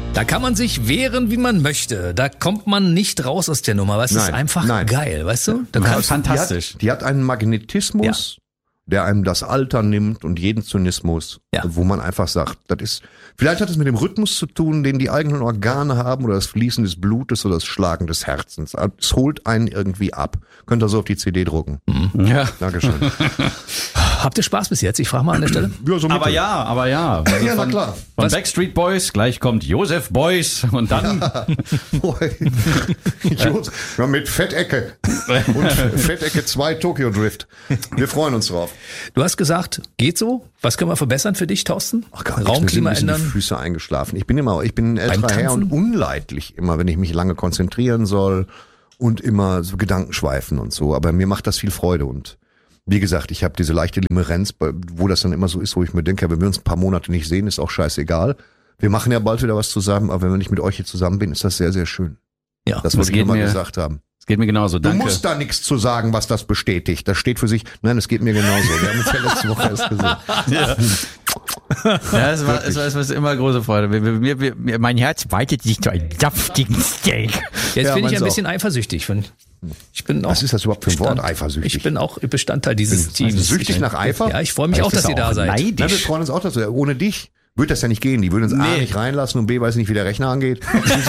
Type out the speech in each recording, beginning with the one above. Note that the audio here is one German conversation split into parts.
Da kann man sich wehren, wie man möchte. Da kommt man nicht raus aus der Nummer. Es ist einfach geil, weißt du? Fantastisch. Die hat einen Magnetismus, der einem das Alter nimmt und jeden Zynismus, wo man einfach sagt, das ist, vielleicht hat es mit dem Rhythmus zu tun, den die eigenen Organe haben oder das Fließen des Blutes oder das Schlagen des Herzens. Es holt einen irgendwie ab. Könnt ihr so auf die CD drucken. Ja. Dankeschön. Habt ihr Spaß bis jetzt? Ich frage mal an der Stelle. Ja, so Aber ja. Also ja, na klar. Von Backstreet Boys, gleich kommt Joseph Beuys und dann... Josef, mit Fettecke und Fettecke 2 Tokyo Drift. Wir freuen uns drauf. Du hast gesagt, geht so? Was können wir verbessern für dich, Thorsten? Ach gar Raumklima mir sind ändern? die Füße eingeschlafen. Ich bin ein älterer Herr und unleidlich immer, wenn ich mich lange konzentrieren soll und immer so Gedanken schweifen und so. Aber mir macht das viel Freude und wie gesagt, ich habe diese leichte Limerenz, wo das dann immer so ist, wo ich mir denke, wenn wir uns ein paar Monate nicht sehen, ist auch scheißegal. Wir machen ja bald wieder was zusammen, aber wenn ich mit euch hier zusammen bin, ist das sehr, sehr schön. Ja, das wollte ich mal gesagt haben. Es geht mir genauso, danke. Du musst da nichts zu sagen, was das bestätigt. Das steht für sich. Nein, es geht mir genauso. Wir haben uns ja letzte Woche erst gesehen. Ja, es war immer große Freude. Mein Herz weitet sich zu einem saftigen Steak. Jetzt bin ich ein bisschen eifersüchtig. Ich bin auch Was ist das überhaupt für ein Wort, eifersüchtig? Ich bin auch Bestandteil dieses Teams. Süchtig nach Eifer? Ja, ich freue mich auch, dass ihr da seid. Na, wir freuen uns auch, dass wir, ohne dich würde das ja nicht gehen. Die würden uns A nicht reinlassen und B weiß nicht, wie der Rechner angeht. Wir sind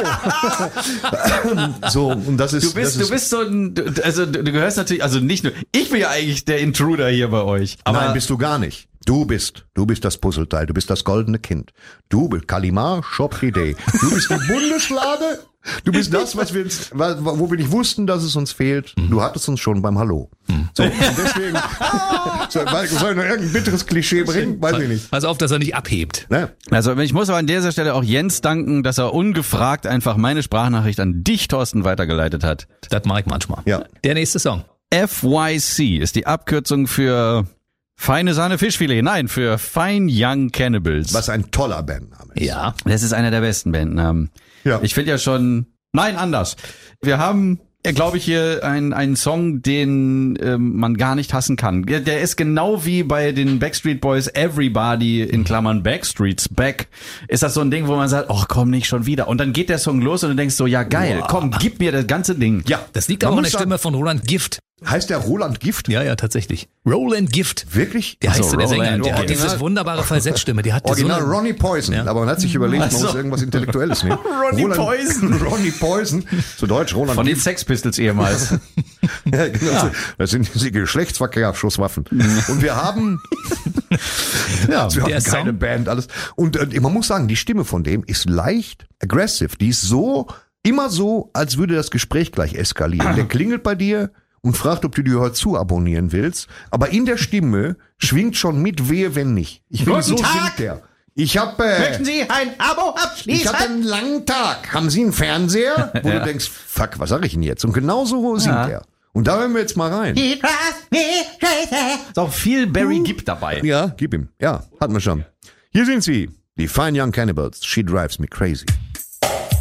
froh. So, und das ist. Du bist so ein, also du gehörst natürlich, also nicht nur, ich bin ja eigentlich der Intruder hier bei euch. Aber nein, bist du gar nicht. Du bist das Puzzleteil, du bist das goldene Kind. Du bist Kalimar Chopridé. Du bist die Bundeslade. Du bist das, wo wir nicht wussten, dass es uns fehlt. Du hattest uns schon beim Hallo. So, und deswegen, soll ich noch irgendein bitteres Klischee bringen? Weiß ich nicht. Pass auf, dass er nicht abhebt. Ne? Also ich muss aber an dieser Stelle auch Jens danken, dass er ungefragt einfach meine Sprachnachricht an dich, Thorsten, weitergeleitet hat. Das mache ich manchmal. Ja. Der nächste Song. FYC ist die Abkürzung für Feine Sahne Fischfilet. Nein, für Fine Young Cannibals. Was ein toller Bandname ist. Ja. Das ist einer der besten Bandnamen. Ja. Ich finde ja schon... Nein, anders. Wir haben, glaube ich, hier einen Song, den man gar nicht hassen kann. Der ist genau wie bei den Backstreet Boys Everybody in Klammern Backstreet's Back. Ist das so ein Ding, wo man sagt, ach komm, nicht schon wieder. Und dann geht der Song los und du denkst so, ja geil, komm, gib mir das ganze Ding. Ja, das liegt auch an der Stimme von Roland Gift. Heißt der Roland Gift? Ja, tatsächlich. Roland Gift. Wirklich? Der heißt so, der Sänger. Roland, Der hat diese wunderbare Falsettstimme. Die hat Original so eine, Ronnie Poison. Ja. Aber man hat sich überlegt, man muss irgendwas Intellektuelles nehmen. Ronnie Poison. Zu Deutsch Roland Von den Gift. Sex Pistols ehemals. Ja, genau. Ja. Das sind die Geschlechtsverkehrsschusswaffen. Und wir haben, wir haben keine Song? Band, alles. Und man muss sagen, die Stimme von dem ist leicht aggressive. Die ist so, immer so, als würde das Gespräch gleich eskalieren. Der klingelt bei dir und fragt, ob du die heute zu abonnieren willst. Aber in der Stimme schwingt schon mit, wehe, wenn nicht. Ich finde, so singt der. Möchten Sie ein Abo abschließen? Ich habe einen langen Tag. Haben Sie einen Fernseher? Wo du denkst, fuck, was sag ich denn jetzt? Und genau so singt er. Und da hören wir jetzt mal rein. Ist auch viel Barry Gibb dabei. Ja, gib ihm. Ja, hatten wir schon. Hier sind sie. Die Fine Young Cannibals. She drives me crazy.